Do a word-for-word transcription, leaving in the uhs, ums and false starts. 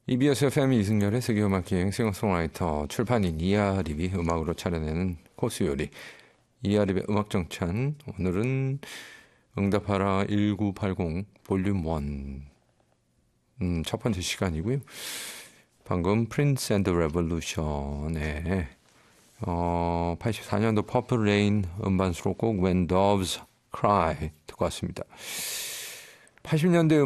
이비에스 에프엠 이승열의 세계음악여행 싱어송라이터 출판인 이하립이 음악으로 차려내는 코스 요리 이하립의 음악정찬. 오늘은 응답하라 천구백팔십 볼륨 일 음, 첫 번째 시간이고요. 방금 프린스 앤드 레볼루션의 어, 팔십사 년도 퍼플 레인 음반 수록곡 When Doves Cry 듣고 왔습니다. 팔십 년대